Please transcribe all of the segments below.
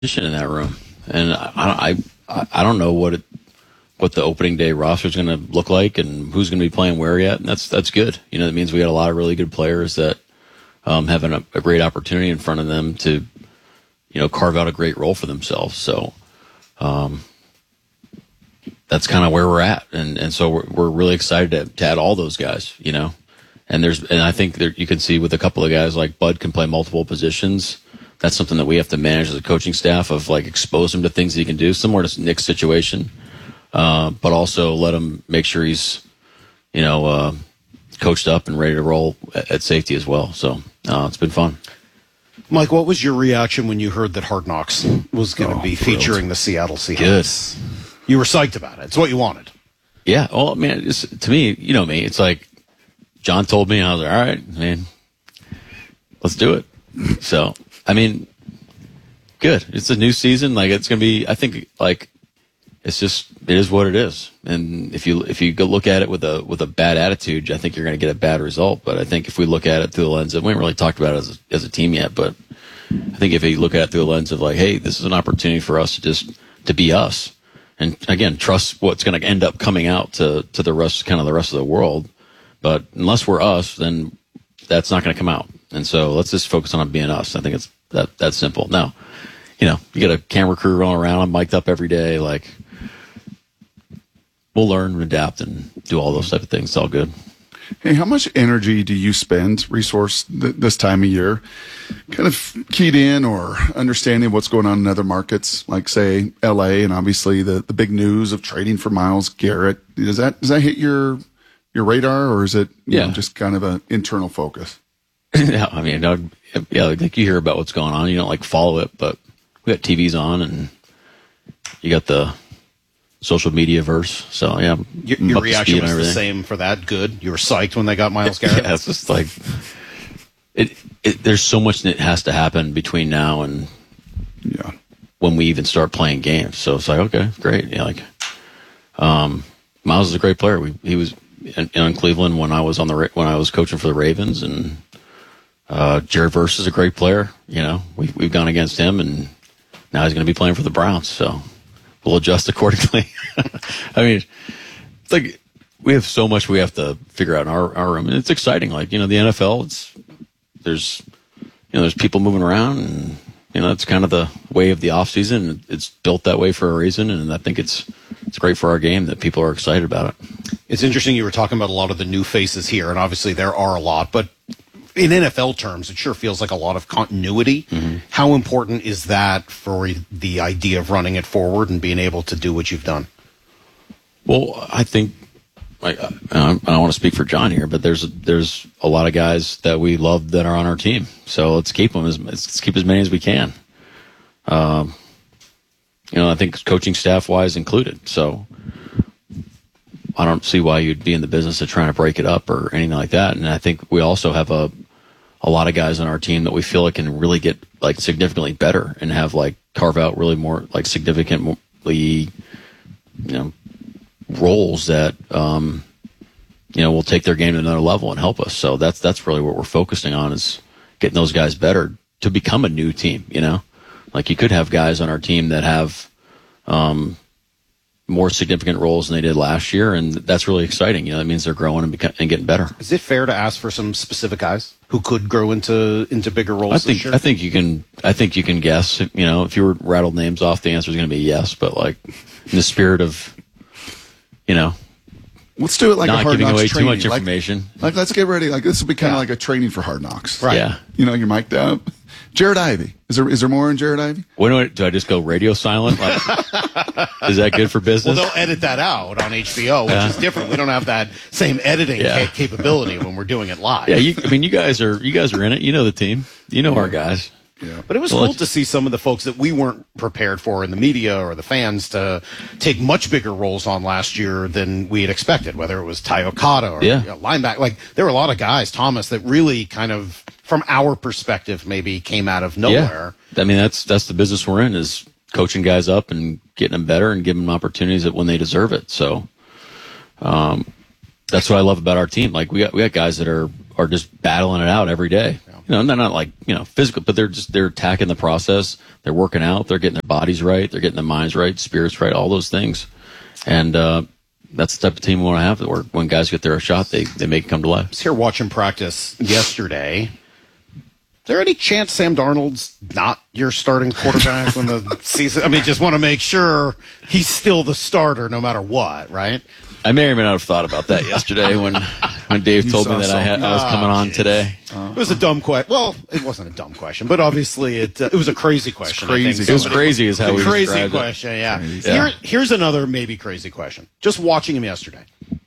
in that room, and I don't know what the opening day roster is going to look like and who's going to be playing where yet. And that's good. That means we got a lot of really good players that have a great opportunity in front of them to carve out a great role for themselves. So that's kind of where we're at, and so we're really excited to add all those guys. And I think you can see with a couple of guys like Bud can play multiple positions. That's something that we have to manage as a coaching staff of expose him to things he can do, similar to Nick's situation, but also let him make sure he's, coached up and ready to roll at safety as well. So it's been fun. Mike, what was your reaction when you heard that Hard Knocks was going to be featuring the Seattle Seahawks? Good. You were psyched about it. It's what you wanted. Yeah. Well, man, to me, me, it's like John told me, I was like, all right, man, let's do it. So, good. It's a new season. It's going to be, I think, it is what it is. And if you go look at it with a bad attitude, I think you're going to get a bad result. But I think if we look at it through the lens of, we haven't really talked about it as a team yet, but I think if you look at it through the lens of hey, this is an opportunity for us to be us. And again, trust what's going to end up coming out to the rest of the world. But unless we're us, then that's not going to come out. And so let's just focus on being us. I think it's that simple. Now, you got a camera crew rolling around. I'm mic'd up every day. We'll learn and adapt and do all those type of things. It's all good. Hey, how much energy do you resource this time of year, kind of keyed in or understanding what's going on in other markets, like say LA, and obviously the big news of trading for Myles Garrett? Does that hit your radar, or is it just kind of an internal focus? Yeah, you hear about what's going on. You don't follow it, but we got TVs on, and you got the social media verse. So yeah, your reaction was the same for that. Good. You were psyched when they got Myles Garrett. Yeah, it's just there's so much that has to happen between now and when we even start playing games. So it's okay, great. Yeah, Myles is a great player. He was in Cleveland when I was coaching for the Ravens, and Jared Verse is a great player. We've gone against him, and now he's going to be playing for the Browns. So we'll adjust accordingly. It's we have so much we have to figure out in our room, and it's exciting. The NFL, there's people moving around, and it's kind of the way of the off season. It's built that way for a reason, and I think it's great for our game that people are excited about it. It's interesting you were talking about a lot of the new faces here, and obviously there are a lot, but in NFL terms, it sure feels like a lot of continuity. Mm-hmm. How important is that for the idea of running it forward and being able to do what you've done? Well, I think I don't want to speak for John here, but there's a lot of guys that we love that are on our team. So let's keep them let's keep as many as we can. I think coaching staff wise included. So I don't see why you'd be in the business of trying to break it up or anything like that. And I think we also have a lot of guys on our team that we feel can really get significantly better and have carve out really more significantly, roles that, will take their game to another level and help us. So that's really what we're focusing on, is getting those guys better to become a new team. You could have guys on our team that have, more significant roles than they did last year, and that's really exciting. That means they're growing and getting better. Is it fair to ask for some specific guys who could grow into bigger roles this year? I think you can guess. If you were rattled names off, the answer is going to be yes. But in the spirit of, let's do it like not a Hard giving Knocks away training. too much information. Let's get ready. This will be kind of like a training for Hard Knocks, right? Yeah. You're mic'd up. Jared Ivey. Is there more in Jared Ivey? Do I just go radio silent? Is that good for business? Well, they'll edit that out on HBO, which is different. We don't have that same editing capability when we're doing it live. Yeah, you guys are in it. You know the team. You know our guys. Yeah. But it was cool to see some of the folks that we weren't prepared for in the media or the fans to take much bigger roles on last year than we had expected, whether it was Ty Okada or linebacker. There were a lot of guys, Thomas, that really kind of, from our perspective, maybe came out of nowhere. Yeah. That's the business we're in, is coaching guys up and getting them better and giving them opportunities when they deserve it. So, That's what I love about our team. Like we got guys that are just battling it out every day. You know, they're not like, you know, physical, but they're attacking the process. They're working out. They're getting their bodies right. They're getting their minds right, spirits right, all those things. And, that's the type of team we want to have, where when guys get their shot, they make it come to life. I was here watching practice yesterday. Is there any chance Sam Darnold's not your starting quarterback when the season? I mean, just want to make sure he's still the starter no matter what, right? I may or may not have thought about that yesterday when Dave told me that I was coming on today. It was a dumb question. Well, it wasn't a dumb question, but obviously it was a crazy question. Crazy. It was crazy is how we crazy described question. it. Yeah. Crazy. Here's another maybe crazy question. Just watching him yesterday.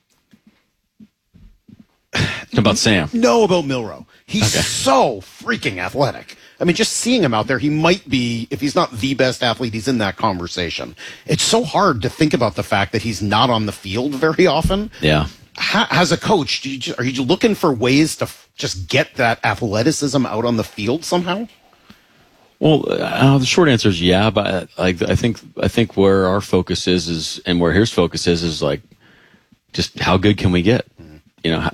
About Sam. No, about Milroe. He's so freaking athletic. I mean, just seeing him out there, he might be, if he's not the best athlete, he's in that conversation. It's so hard to think about the fact that he's not on the field very often. Yeah. As a coach, are you looking for ways to just get that athleticism out on the field somehow? Well, the short answer is yeah, but I think where our focus is and where his focus is like, just how good can we get? You know,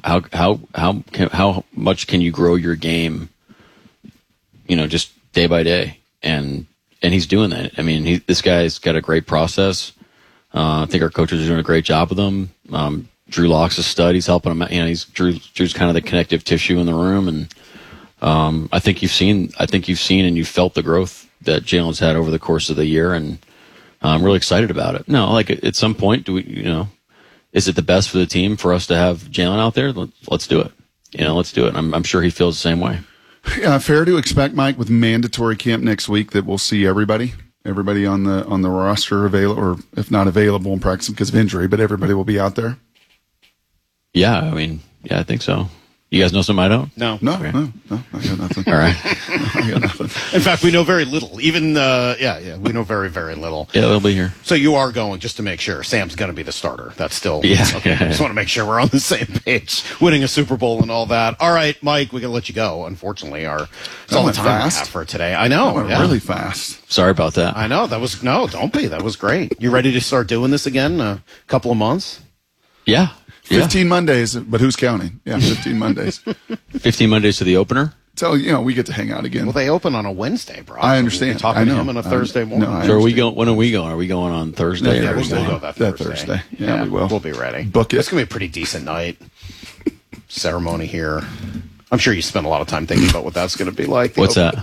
how much can you grow your game? You know, just day by day, and he's doing that. I mean, this guy's got a great process. I think our coaches are doing a great job with him. Drew Locke's a stud. He's helping him. You know, Drew's kind of the connective tissue in the room, and I think you've seen and you felt the growth that Jalen's had over the course of the year, and I'm really excited about it. No, like at some point, is it the best for the team for us to have Jalen out there? Let's do it. You know, let's do it. I'm sure he feels the same way. Yeah, fair to expect, Mike, with mandatory camp next week that we'll see everybody on the roster available, or if not available in practice because of injury, but everybody will be out there. Yeah, I mean, yeah, I think so. You guys know something I don't? No. No, I got nothing. All right. I got nothing. In fact, we know very little. Even, we know very, very little. Yeah, they'll be here. So you are going, just to make sure, Sam's going to be the starter. That's still, yeah. Okay. I just want to make sure we're on the same page. Winning a Super Bowl and all that. All right, Mike, we got to let you go. Unfortunately, it's all the time we have for today. I know. Really fast. Sorry about that. I know. Don't be. That was great. You ready to start doing this again in a couple of months? Yeah. 15 Mondays, but who's counting? Yeah, 15 Mondays. 15 Mondays to the opener? So, we get to hang out again. Well, they open on a Wednesday, bro. I understand. So talking to him on a Thursday morning. So when are we going? Are we going on Thursday? Yeah, we'll go that Thursday. Yeah, we will. We'll be ready. Book it. It's going to be a pretty decent night. Ceremony here. I'm sure you spent a lot of time thinking about what that's going to be like. What's that?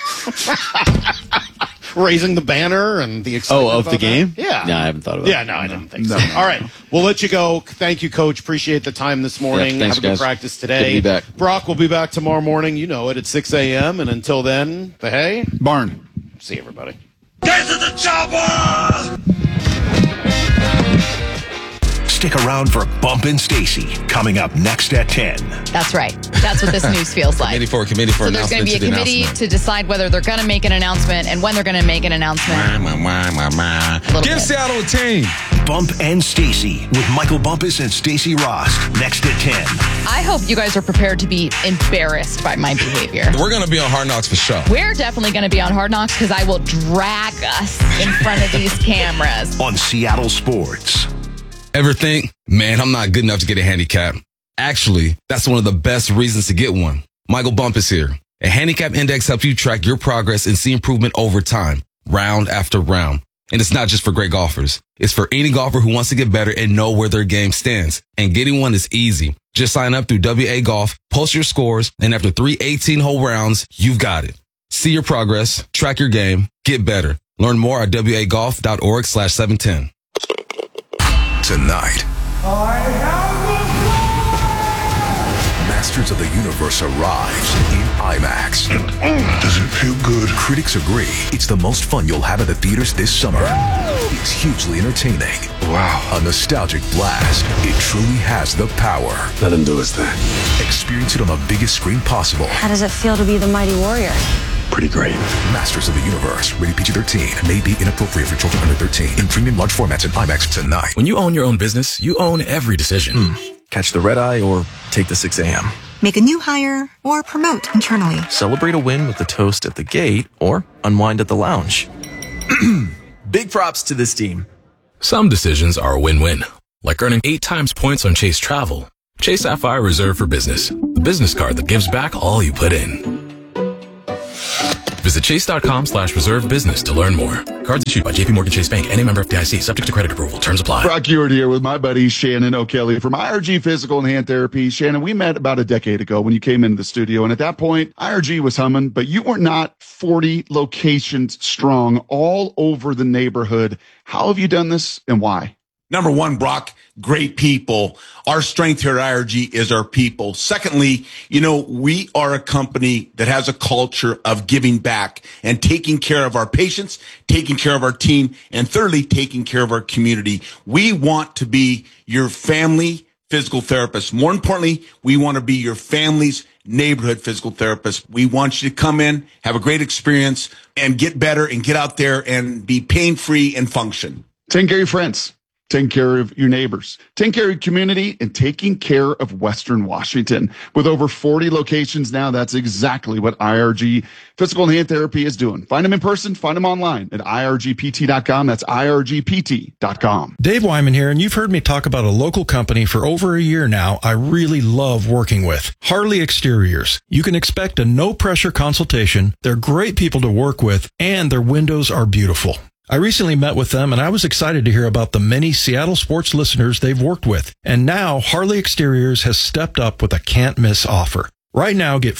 Raising the banner and the excitement of the game? That? Yeah. No, I haven't thought of that. Yeah, no, I didn't think so. All right. We'll let you go. Thank you, Coach. Appreciate the time this morning. Thanks, Have a good guys. practice today. Good to be back. Brock will be back tomorrow morning. You know it, at 6 a.m. And until then, the hay. Barn. See everybody. Get to the chopper! Stick around for Bump and Stacy, coming up next at 10. That's right. That's what this news feels like. Committee for So there's going to be a committee to decide whether they're going to make an announcement and when they're going to make an announcement. Give Seattle a team. Bump and Stacy with Michael Bumpus and Stacy Ross next at 10. I hope you guys are prepared to be embarrassed by my behavior. We're going to be on Hard Knocks for sure. We're definitely going to be on Hard Knocks because I will drag us in front of these cameras. On Seattle Sports. Ever think, man, I'm not good enough to get a handicap? Actually, that's one of the best reasons to get one. Michael Bumpus here. A handicap index helps you track your progress and see improvement over time, round after round. And it's not just for great golfers. It's for any golfer who wants to get better and know where their game stands. And getting one is easy. Just sign up through WA Golf, post your scores, and after 3 18-hole rounds, you've got it. See your progress, track your game, get better. Learn more at wagolf.org/710. Tonight, Masters of the Universe arrives in IMAX. Does it feel good? Critics agree it's the most fun you'll have at the theaters this summer. It's hugely entertaining. Wow. A nostalgic blast. It truly has the power. Let him do his thing. Experience it on the biggest screen possible. How does it feel to be the mighty warrior? Pretty great. Masters of the Universe. Rated PG-13. May be inappropriate for children under 13. In premium large formats in IMAX tonight. When you own your own business, you own every decision. Catch the red eye or take the 6 a.m. Make a new hire or promote internally. Celebrate a win with a toast at the gate or unwind at the lounge. Big props to this team. Some decisions are a win-win, like earning 8 times points on Chase Travel Chase Sapphire Reserve for Business, the business card that gives back all you put in. Visit chase.com/reserve business to learn more. Cards issued by JPMorgan Chase Bank and a member of FDIC, subject to credit approval. Terms apply. Brock Ewart here with my buddy Shannon O'Kelly from IRG Physical and Hand Therapy. Shannon, we met about a decade ago when you came into the studio, and at that point, IRG was humming, but you were not 40 locations strong all over the neighborhood. How have you done this and why? Number one, Brock, great people. Our strength here at IRG is our people. Secondly, we are a company that has a culture of giving back and taking care of our patients, taking care of our team, and thirdly, taking care of our community. We want to be your family physical therapist. More importantly, we want to be your family's neighborhood physical therapist. We want you to come in, have a great experience, and get better and get out there and be pain-free and function. Take care of your friends. Taking care of your neighbors, taking care of your community, and taking care of Western Washington. With over 40 locations now, that's exactly what IRG Physical and Hand Therapy is doing. Find them in person, find them online at irgpt.com. That's irgpt.com. Dave Wyman here, and you've heard me talk about a local company for over a year now I really love working with. Harley Exteriors. You can expect a no-pressure consultation. They're great people to work with, and their windows are beautiful. I recently met with them, and I was excited to hear about the many Seattle sports listeners they've worked with. And now Harley Exteriors has stepped up with a can't-miss offer. Right now, get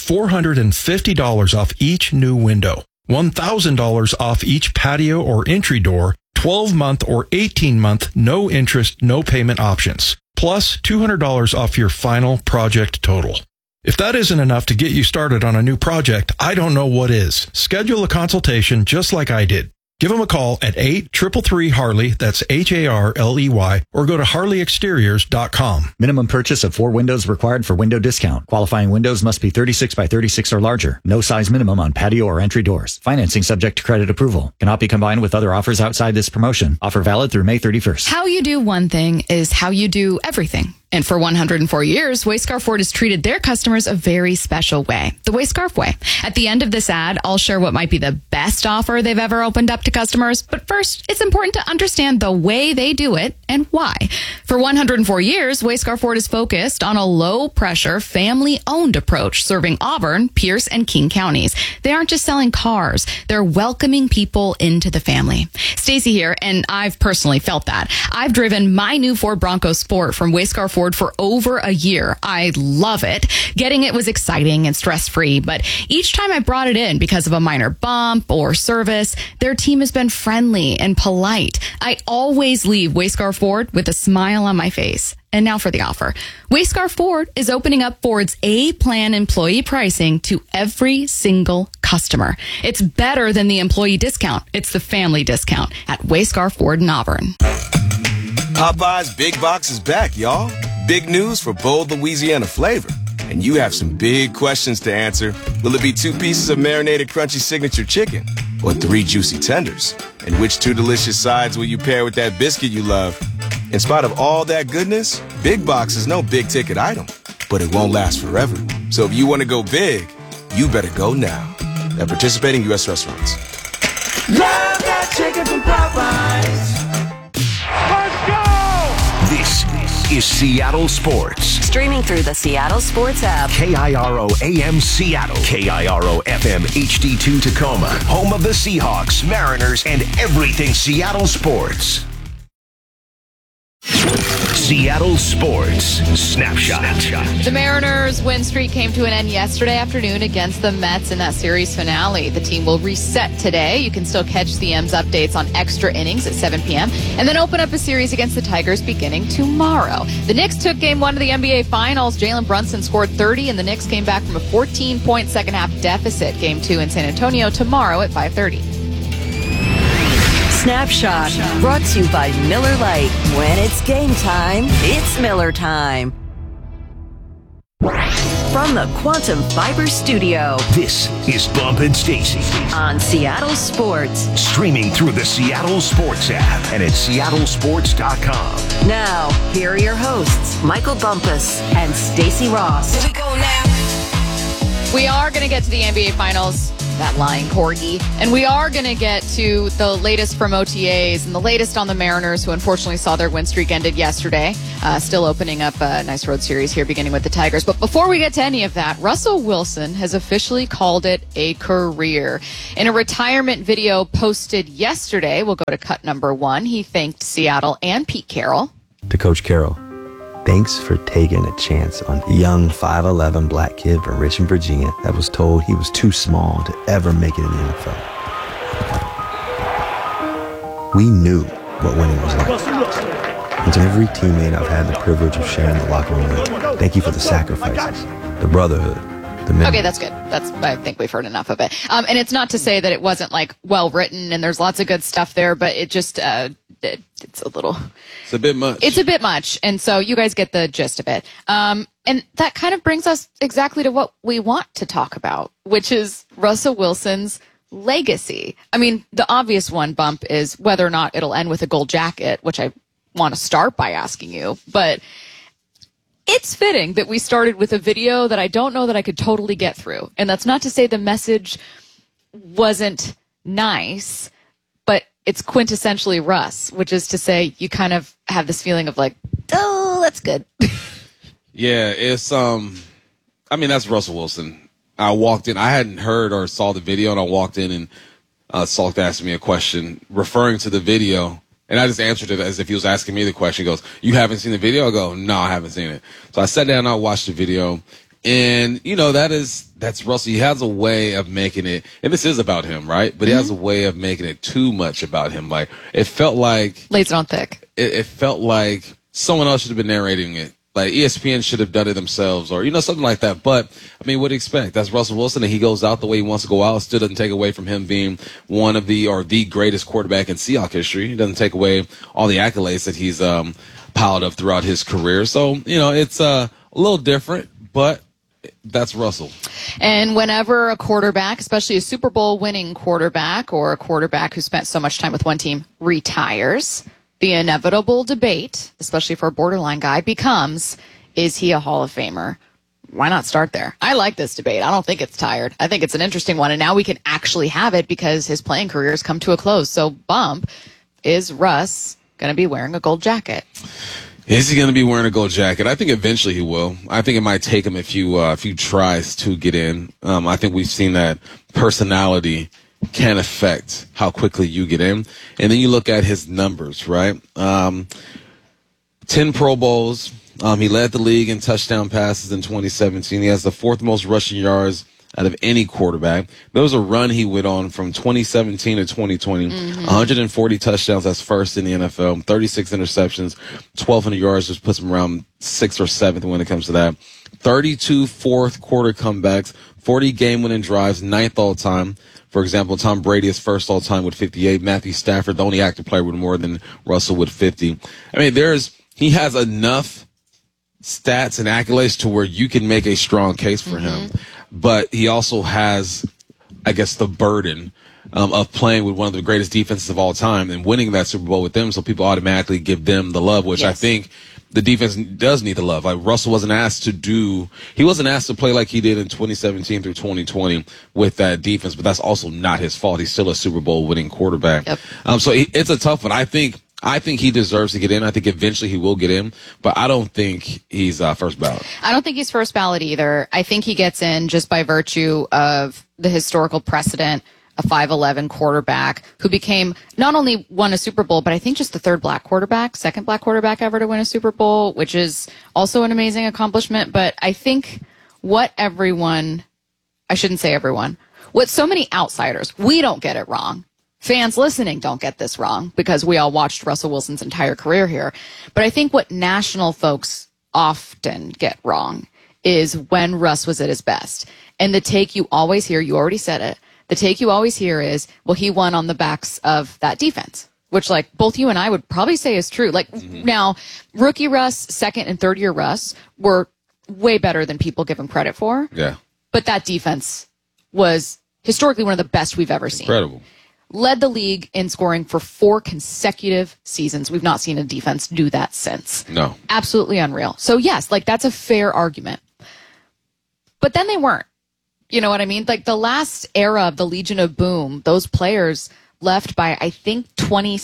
$450 off each new window, $1,000 off each patio or entry door, 12-month or 18-month no interest, no payment options, plus $200 off your final project total. If that isn't enough to get you started on a new project, I don't know what is. Schedule a consultation just like I did. Give them a call at 833-HARLEY, that's HARLEY, or go to harleyexteriors.com. Minimum purchase of 4 windows required for window discount. Qualifying windows must be 36 by 36 or larger. No size minimum on patio or entry doors. Financing subject to credit approval. Cannot be combined with other offers outside this promotion. Offer valid through May 31st. How you do one thing is how you do everything. And for 104 years, Wayscarf Ford has treated their customers a very special way, the Wayscarf way. At the end of this ad, I'll share what might be the best offer they've ever opened up to customers. But first, it's important to understand the way they do it and why. For 104 years, Wayscarf Ford is focused on a low-pressure, family-owned approach, serving Auburn, Pierce, and King counties. They aren't just selling cars. They're welcoming people into the family. Stacy here, and I've personally felt that. I've driven my new Ford Bronco Sport from Wayscarf Ford for over a year. I love it. Getting it was exciting and stress-free, but each time I brought it in because of a minor bump or service, their team has been friendly and polite. I always leave Wayscarf Ford with a smile on my face. And now for the offer. Wayscarf Ford is opening up Ford's A-Plan employee pricing to every single customer. It's better than the employee discount. It's the family discount at Wayscarf Ford in Auburn. Popeye's Big Box is back, y'all. Big news for bold Louisiana flavor. And you have some big questions to answer. Will it be 2 pieces of marinated crunchy signature chicken? Or 3 juicy tenders? And which 2 delicious sides will you pair with that biscuit you love? In spite of all that goodness, Big Box is no big ticket item. But it won't last forever. So if you want to go big, you better go now. At participating U.S. restaurants. Love that chicken from Popeyes. This is Seattle Sports. Streaming through the Seattle Sports app. KIRO AM Seattle. KIRO FM HD2 Tacoma. Home of the Seahawks, Mariners, and everything Seattle sports. Seattle Sports Snapshot. The Mariners' win streak came to an end yesterday afternoon against the Mets in that series finale. The team will reset today. You can still catch the M's updates on Extra Innings at 7 p.m. and then open up a series against the Tigers beginning tomorrow. The Knicks took Game 1 of the NBA Finals. Jalen Brunson scored 30, and the Knicks came back from a 14-point second-half deficit. Game 2 in San Antonio tomorrow at 5:30. Snapshot, brought to you by Miller Lite. When it's game time, it's Miller time. From the Quantum Fiber Studio, this is Bump and Stacy on Seattle Sports. Streaming through the Seattle Sports app and at seattlesports.com. Now, here are your hosts, Michael Bumpus and Stacy Ross. Here we go now. We are going to get to the NBA Finals that lying corgi. And we are going to get to the latest from OTAs and the latest on the Mariners, who unfortunately saw their win streak ended yesterday. Still opening up a nice road series here, beginning with the Tigers. But before we get to any of that, Russell Wilson has officially called it a career. In a retirement video posted yesterday, we'll go to cut number 1, he thanked Seattle and Pete Carroll. To Coach Carroll, thanks for taking a chance on a young 5'11" black kid from Richmond, Virginia that was told he was too small to ever make it in the NFL. We knew what winning was like. And to every teammate I've had the privilege of sharing the locker room with, thank you for the sacrifices, the brotherhood, the memories. Okay, that's good. I think we've heard enough of it. And it's not to say that it wasn't like well written and there's lots of good stuff there, but it just it's a little. It's a bit much. It's a bit much, and so you guys get the gist of it. And that kind of brings us exactly to what we want to talk about, which is Russell Wilson's legacy. I mean, the obvious one, Bump, is whether or not it'll end with a gold jacket, which I want to start by asking you, but it's fitting that we started with a video that I don't know that I could totally get through. And that's not to say the message wasn't nice, but it's quintessentially Russ, which is to say you kind of have this feeling of like, oh, that's good. Yeah, it's, I mean, that's Russell Wilson. I walked in, I hadn't heard or saw the video, and I walked in and Salk asked me a question referring to the video. And I just answered it as if he was asking me the question. He goes, "You haven't seen the video?" I go, "No, I haven't seen it." So I sat down and I watched the video. And, you know, that's Russell. He has a way of making it, and this is about him, right? But he has a way of making it too much about him. Like, it felt like. Lays it on thick. It felt like someone else should have been narrating it. Like, ESPN should have done it themselves or, you know, something like that. But, I mean, what do you expect? That's Russell Wilson, and he goes out the way he wants to go out. It still doesn't take away from him being one of the greatest quarterback in Seahawks history. It doesn't take away all the accolades that he's piled up throughout his career. So, you know, it's a little different, but that's Russell. And whenever a quarterback, especially a Super Bowl winning quarterback or a quarterback who spent so much time with one team, retires, the inevitable debate, especially for a borderline guy, becomes, is he a Hall of Famer? Why not start there? I like this debate. I don't think it's tired. I think it's an interesting one. And now we can actually have it because his playing career has come to a close. So, Bump, is Russ going to be wearing a gold jacket? Is he going to be wearing a gold jacket? I think eventually he will. I think it might take him a few tries to get in. I think we've seen that personality can affect how quickly you get in. And then you look at his numbers, right? 10 Pro Bowls. He led the league in touchdown passes in 2017. He has the 4th most rushing yards out of any quarterback. There was a run he went on from 2017 to 2020. 140 touchdowns. That's first in the NFL. 36 interceptions. 1,200 yards, just puts him around 6th or 7th when it comes to that. 32 fourth quarter comebacks. 40 game-winning drives. 9th all-time. For example, Tom Brady is first all-time with 58. Matthew Stafford, the only active player with more than Russell with 50. I mean, he has enough stats and accolades to where you can make a strong case for him. But he also has, I guess, the burden of playing with one of the greatest defenses of all time and winning that Super Bowl with them. So people automatically give them the love, which I think the defense does need the love. Like, Russell wasn't asked to play like he did in 2017 through 2020 with that defense, but that's also not his fault. He's still a Super Bowl winning quarterback. So it's a tough one. I think he deserves to get in. I think eventually he will get in, but I don't think he's first ballot. I don't think he's first ballot either. I think he gets in just by virtue of the historical precedent, a 5'11" quarterback who became not only won a Super Bowl, but I think just the second black quarterback ever to win a Super Bowl, which is also an amazing accomplishment. But I think what so many outsiders, we don't get it wrong. Fans listening don't get this wrong because we all watched Russell Wilson's entire career here. But I think what national folks often get wrong is when Russ was at his best. And the take you always hear, you already said it, the take you always hear is, well, he won on the backs of that defense, which, like, both you and I would probably say is true. Like, now, rookie Russ, second and third year Russ were way better than people give him credit for. Yeah. But that defense was historically one of the best we've ever seen. Incredible. Led the league in scoring for 4 consecutive seasons. We've not seen a defense do that since. No. Absolutely unreal. So, yes, like, that's a fair argument. But then they weren't. You know what I mean? Like the last era of the Legion of Boom, those players left by, I think,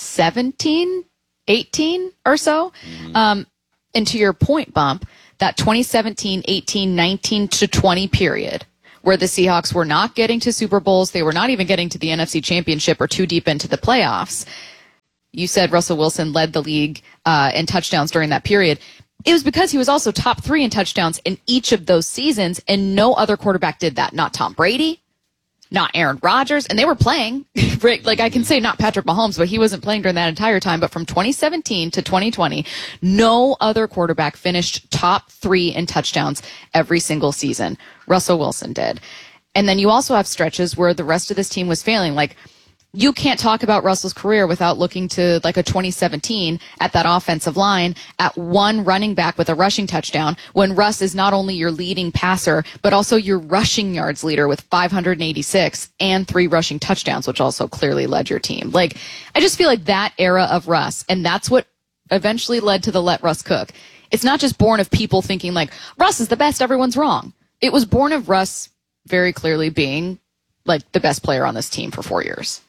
2017, 18 or so. And to your point, Bump, that 2017, 18, 19 to 20 period where the Seahawks were not getting to Super Bowls, they were not even getting to the NFC Championship or too deep into the playoffs. You said Russell Wilson led the league in touchdowns during that period. It was because he was also top 3 in touchdowns in each of those seasons, and no other quarterback did that. Not Tom Brady, not Aaron Rodgers, and they were playing. Like I can say not Patrick Mahomes, but he wasn't playing during that entire time. But from 2017 to 2020, no other quarterback finished top 3 in touchdowns every single season. Russell Wilson did. And then you also have stretches where the rest of this team was failing. Like, you can't talk about Russell's career without looking to like a 2017 at that offensive line at one running back with a rushing touchdown when Russ is not only your leading passer, but also your rushing yards leader with 586 and 3 rushing touchdowns, which also clearly led your team. Like, I just feel like that era of Russ, and that's what eventually led to the Let Russ Cook. It's not just born of people thinking like, Russ is the best, everyone's wrong. It was born of Russ very clearly being like the best player on this team for 4 years.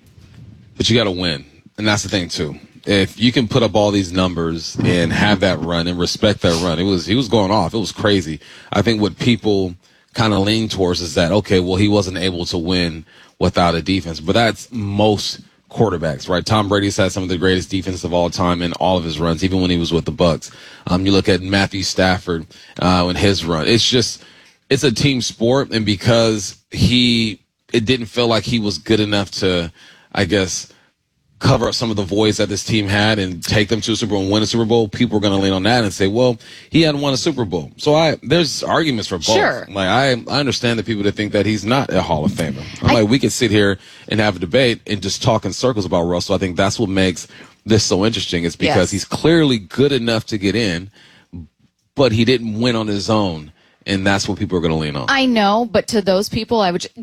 But you got to win. And that's the thing, too. If you can put up all these numbers and have that run and respect that run, he was going off. It was crazy. I think what people kind of lean towards is that, okay, well, he wasn't able to win without a defense. But that's most quarterbacks, right? Tom Brady's had some of the greatest defense of all time in all of his runs, even when he was with the Bucs. You look at Matthew Stafford in his run. It's a team sport. And because it didn't feel like he was good enough to, I guess, cover up some of the voids that this team had and take them to a Super Bowl and win a Super Bowl, people are going to lean on that and say, well, he hadn't won a Super Bowl. So there's arguments for both. Sure. Like, I understand the people that think that he's not a Hall of Famer. Like, we could sit here and have a debate and just talk in circles about Russell. I think that's what makes this so interesting. It's because he's clearly good enough to get in, but he didn't win on his own. And that's what people are going to lean on. I know, but to those people, I would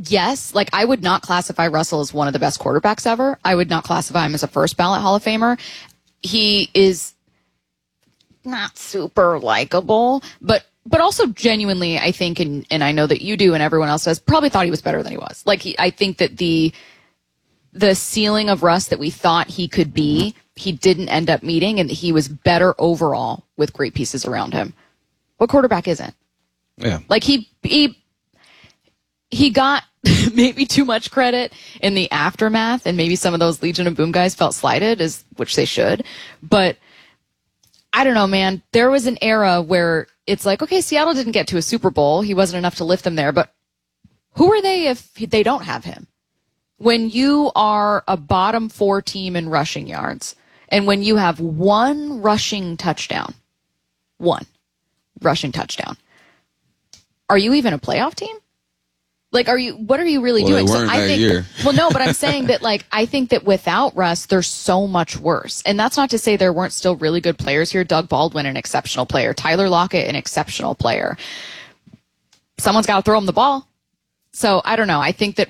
not classify Russell as one of the best quarterbacks ever. I would not classify him as a first ballot Hall of Famer. He is not super likable, but also genuinely, I think, and I know that you do and everyone else does, probably thought he was better than he was. Like, I think that the ceiling of Russ that we thought he could be, he didn't end up meeting, and he was better overall with great pieces around him. What quarterback isn't? Yeah. Like he got maybe too much credit in the aftermath, and maybe some of those Legion of Boom guys felt slighted, which they should. But I don't know, man. There was an era where it's like, okay, Seattle didn't get to a Super Bowl. He wasn't enough to lift them there, but who are they if they don't have him? When you are a bottom 4 team in rushing yards, and when you have one rushing touchdown, are you even a playoff team? Like, what are you really doing? They weren't that year. Well, no, but I'm saying that, like, I think that without Russ, they're so much worse. And that's not to say there weren't still really good players here. Doug Baldwin, an exceptional player. Tyler Lockett, an exceptional player. Someone's got to throw him the ball. So, I don't know. I think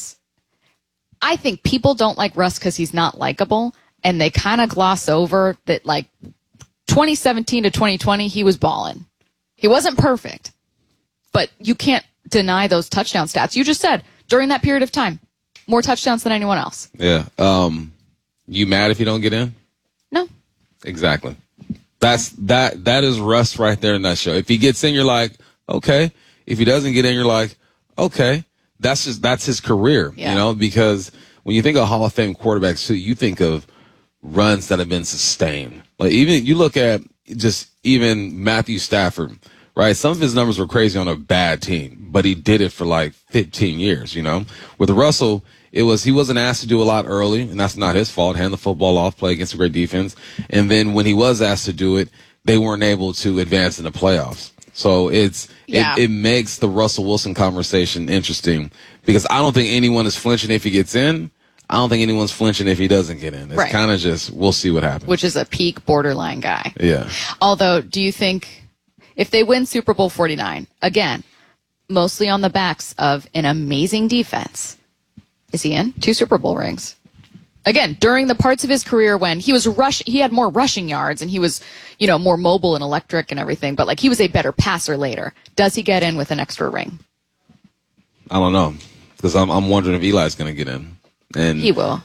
people don't like Russ because he's not likable. And they kind of gloss over that, like, 2017 to 2020, he was balling. He wasn't perfect. But you can't deny those touchdown stats. You just said, during that period of time, more touchdowns than anyone else. Yeah. You mad if you don't get in? No. Exactly. That is Russ right there in that show. If he gets in, you're like, okay. If he doesn't get in, you're like, okay. That's his career, because when you think of Hall of Fame quarterbacks too, you think of runs that have been sustained. Like, even you look at just even Matthew Stafford. Right, some of his numbers were crazy on a bad team, but he did it for like 15 years, With Russell, he wasn't asked to do a lot early, and that's not his fault. Hand the football off, play against a great defense. And then when he was asked to do it, they weren't able to advance in the playoffs. So it makes the Russell Wilson conversation interesting because I don't think anyone is flinching if he gets in. I don't think anyone's flinching if he doesn't get in. It's kind of just, we'll see what happens. Which is a peak borderline guy. Yeah. Although, do you think if they win Super Bowl 49, again, mostly on the backs of an amazing defense, is he in? 2 Super Bowl rings. Again, during the parts of his career when he had more rushing yards and he was, more mobile and electric and everything, but like he was a better passer later. Does he get in with an extra ring? I don't know, because I'm wondering if Eli's going to get in. And he will.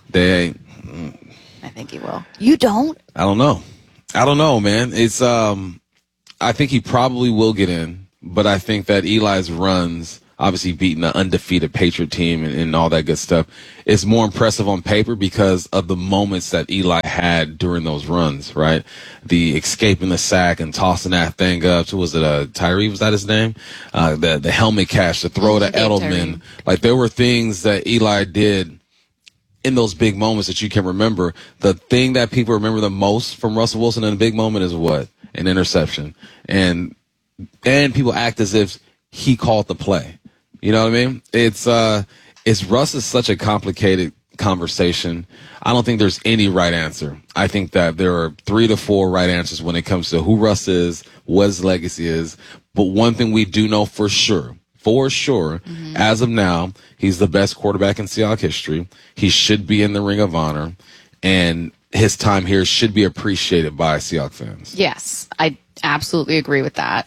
I think he will. You don't? I don't know, man. It's I think he probably will get in, but I think that Eli's runs, obviously beating an undefeated Patriot team and all that good stuff, is more impressive on paper because of the moments that Eli had during those runs, right? The escaping the sack and tossing that thing up to, was it Tyree, was that his name? The helmet catch, the throw to Edelman. Like, there were things that Eli did in those big moments that you can remember. The thing that people remember the most from Russell Wilson in a big moment is what? An interception. And people act as if he called the play. You know what I mean? It's Russ is such a complicated conversation. I don't think there's any right answer. I think that there are 3 to 4 right answers when it comes to who Russ is, what his legacy is. But one thing we do know for sure, as of now, he's the best quarterback in Seahawks history. He should be in the Ring of Honor, and his time here should be appreciated by Seahawks fans. Yes, I absolutely agree with that.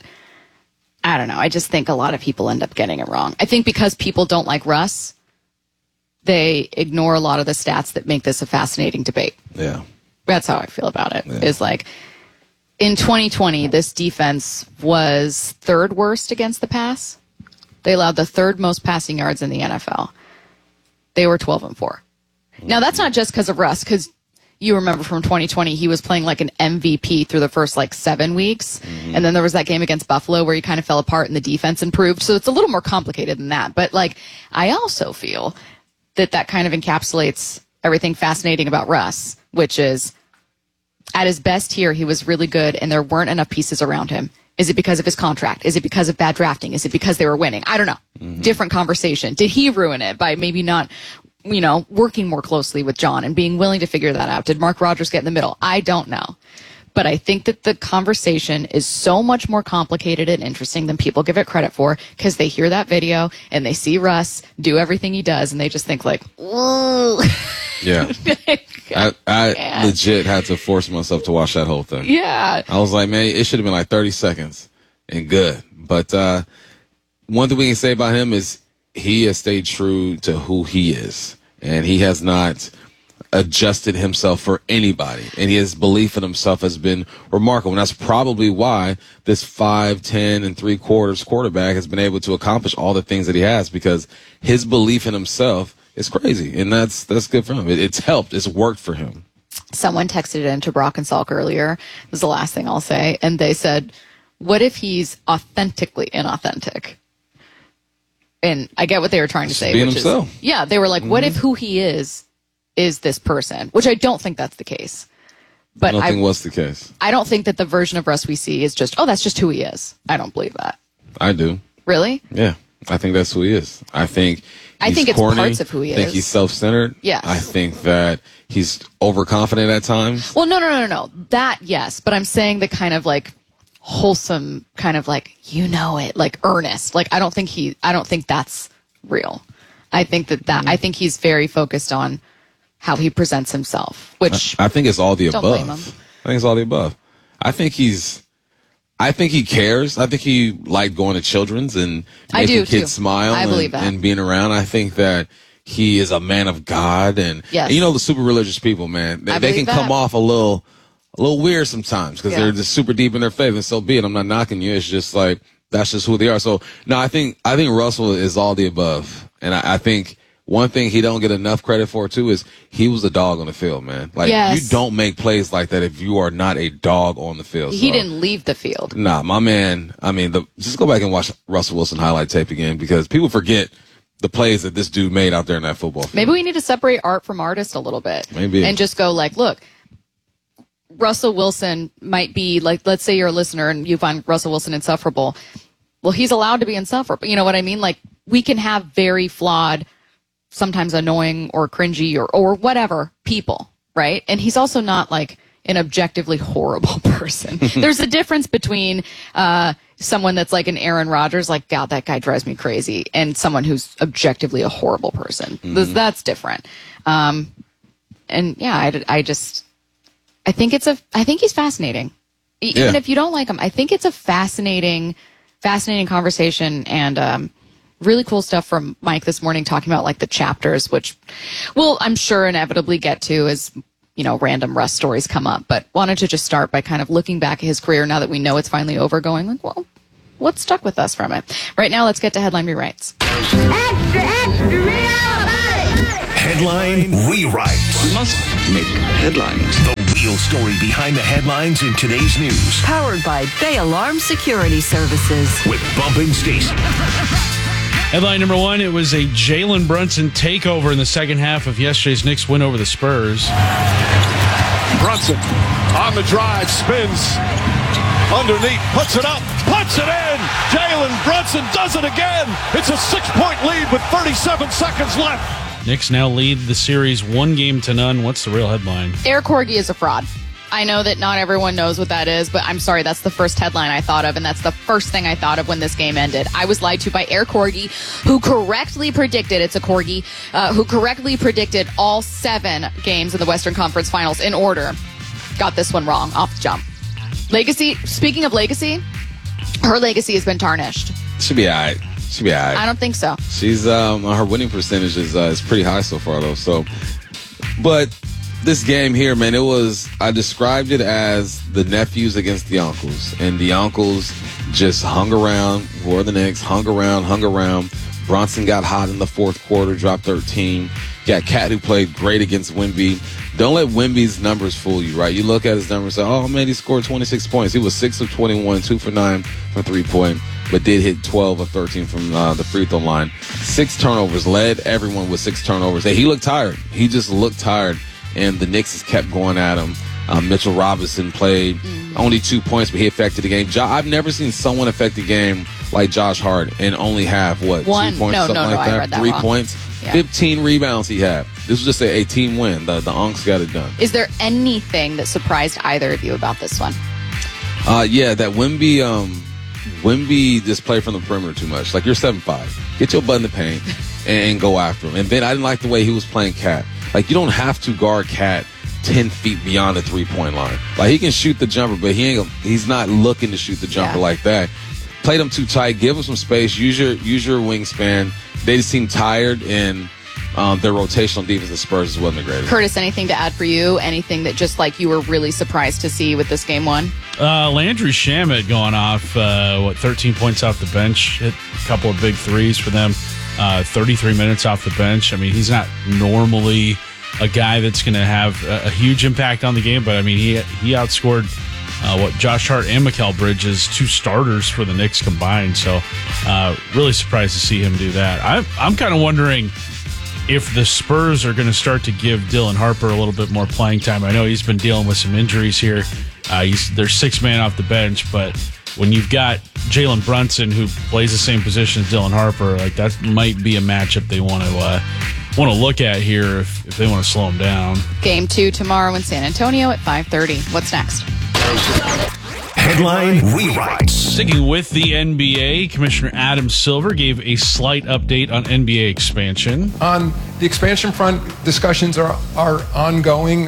I don't know. I just think a lot of people end up getting it wrong. I think because people don't like Russ, they ignore a lot of the stats that make this a fascinating debate. Yeah. That's how I feel about it. Is like, in 2020, this defense was 3rd worst against the pass. They allowed the 3rd most passing yards in the NFL. They were 12-4. Now, that's not just because of Russ, because you remember from 2020, he was playing like an MVP through the first 7 weeks. Mm-hmm. And then there was that game against Buffalo where he kind of fell apart and the defense improved. So it's a little more complicated than that. But I also feel that kind of encapsulates everything fascinating about Russ, which is at his best here, he was really good and there weren't enough pieces around him. Is it because of his contract? Is it because of bad drafting? Is it because they were winning? I don't know. Mm-hmm. Different conversation. Did he ruin it by maybe not, working more closely with John and being willing to figure that out? Did Mark Rodgers get in the middle? I don't know. But I think that the conversation is so much more complicated and interesting than people give it credit for, because they hear that video and they see Russ do everything he does and they just think whoa. Yeah. I legit had to force myself to watch that whole thing. Yeah. I was like, man, it should have been 30 seconds and good. But one thing we can say about him is he has stayed true to who he is, and he has not adjusted himself for anybody, and his belief in himself has been remarkable. And that's probably why this 5'10" 3/4 quarterback has been able to accomplish all the things that he has, because his belief in himself is crazy, and that's good for him. It's helped. It's worked for him. Someone texted in to Brock and Salk earlier. It was the last thing I'll say, and they said, "What if he's authentically inauthentic?" And I get what they were trying to say. Being himself. Yeah, they were like, "What if who he is this person?" Which I don't think that's the case. But I don't think what's the case. I don't think that the version of Russ we see is just, that's just who he is. I don't believe that. I do. Really? Yeah. I think that's who he is. I think it's corny. parts of who he is. I think he's self-centered. Yes. I think that he's overconfident at times. Well, no. That, yes. But I'm saying the kind of wholesome, kind of earnest. I don't think that's real. I think I think he's very focused on how he presents himself, which I think it's all the above. Don't blame him. I think it's all the above. I think he cares. I think he liked going to Children's and making kids smile and being around. I think that he is a man of God, and yes. The super religious people, man, they can come off a little weird sometimes because they're just super deep in their faith, and so be it. I'm not knocking you. It's just that's just who they are. So no, I think Russell is all the above, and I think one thing he don't get enough credit for too is he was a dog on the field, man. You don't make plays like that if you are not a dog on the field. He didn't leave the field. Nah, my man. I mean, just go back and watch Russell Wilson highlight tape again, because people forget the plays that this dude made out there in that football field. Maybe we need to separate art from artist a little bit. Maybe. And just go look, Russell Wilson might be let's say you're a listener and you find Russell Wilson insufferable. Well, he's allowed to be insufferable. You know what I mean? We can have very flawed, sometimes annoying or cringy or whatever people, right? And he's also not an objectively horrible person. There's a difference between someone that's like an Aaron Rodgers, God, that guy drives me crazy, and someone who's objectively a horrible person. Mm-hmm. That's different. And yeah, I think he's fascinating. Even if you don't like him, I think it's a fascinating conversation, and Really cool stuff from Mike this morning talking about like the chapters, which we'll, I'm sure, inevitably get to as, random Russ stories come up. But wanted to just start by kind of looking back at his career now that we know it's finally over, going like, well, what stuck with us from it? Right now, let's get to Headline Rewrites. Extra, extra, Headline Rewrites. We must make headlines. The real story behind the headlines in today's news. Powered by Bay Alarm Security Services. With Bump and Stacy. Headline number one, it was a Jalen Brunson takeover in the second half of yesterday's Knicks win over the Spurs. Brunson on the drive, spins underneath, puts it up, puts it in. Jalen Brunson does it again. It's a 6-point lead with 37 seconds left. Knicks now lead the series 1-0. What's the real headline? Eric Corgi is a fraud. I know that not everyone knows what that is, but I'm sorry, that's the first headline I thought of, and that's the first thing I thought of when this game ended. I was lied to by Eric Corgi, who correctly predicted, it's a Corgi, who correctly predicted all 7 games in the Western Conference Finals in order. Got this one wrong off the jump. Legacy, speaking of legacy, her legacy has been tarnished. Should be all right. I don't think so. She's her winning percentage is pretty high so far though. So, but this game here, man, I described it as the nephews against the uncles, and the uncles just hung around for the Knicks, hung around. Bronson got hot in the fourth quarter, dropped 13. Got Cat, who played great against Wemby. Don't let Wemby's numbers fool you, right? You look at his numbers and say, oh man, he scored 26 points. He was 6 of 21, 2 for 9 from 3-point. But did hit 12 of 13 from the free throw line. 6 turnovers, led everyone with 6 turnovers. Hey, he looked tired. He just looked tired, and the Knicks just kept going at him. Mitchell Robinson played only 2 points, but he affected the game. I've never seen someone affect the game like Josh Hart and only have, 2 points, something like that? I read that 3 wrong. points, yeah. 15 rebounds he had. This was just a team win. The Unks got it done. Is there anything that surprised either of you about this one? Yeah, that Wemby just played from the perimeter too much. Like, you're 7'5". Get your butt in the paint and go after him. And then I didn't like the way he was playing Cat. Like, you don't have to guard Cat 10 feet beyond the 3-point line. Like, he can shoot the jumper, but he's not looking to shoot the jumper like that. Played him too tight. Give him some space. Use your wingspan. They just seem tired, and their rotational defense, the Spurs, wasn't the greatest. Curtis, anything to add for you? Anything that just like you were really surprised to see with this game one? Landry Shamet going off, 13 points off the bench, hit a couple of big threes for them, 33 minutes off the bench. I mean, he's not normally a guy that's going to have a huge impact on the game, but I mean, he outscored Josh Hart and Mikal Bridges, 2 starters for the Knicks combined. So really surprised to see him do that. I'm kind of wondering if the Spurs are going to start to give Dylan Harper a little bit more playing time. I know he's been dealing with some injuries here. They're 6-man off the bench, but when you've got Jalen Brunson, who plays the same position as Dylan Harper, like that might be a matchup they want to look at here if they want to slow him down. Game 2 tomorrow in San Antonio at 5:30. What's next? Headline Rewrites. Sticking with the NBA, Commissioner Adam Silver gave a slight update on NBA expansion. On the expansion front, discussions are ongoing.